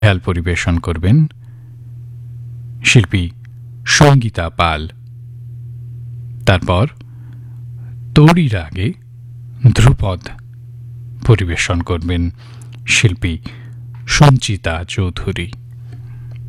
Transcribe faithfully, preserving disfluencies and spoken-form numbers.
খেয়াল পরিবেশন করবেন শিল্পী সঙ্গীতা পাল। তারপর তোড়ি রাগে ধ্রুপদ পরিবেশন করবেন শিল্পী সঞ্চিতা চৌধুরী।